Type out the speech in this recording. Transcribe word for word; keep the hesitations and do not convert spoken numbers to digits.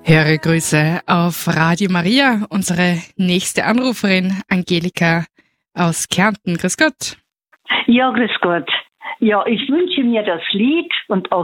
Höre Grüße auf Radio Maria, unsere nächste Anruferin, Angelika aus Kärnten. Grüß Gott. Ja, grüß Gott. Ja, ich wünsche mir das Lied und auch